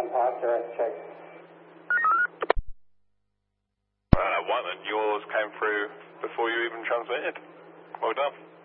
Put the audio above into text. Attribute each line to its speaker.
Speaker 1: check.
Speaker 2: One, and yours came through before you even transmitted. Well done.